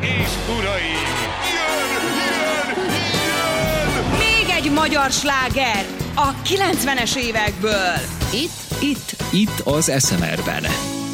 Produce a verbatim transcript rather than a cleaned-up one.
és uraim, jön, jön, jön! Még egy magyar sláger a kilencvenes évekből. Itt? Itt, itt az es em er-ben.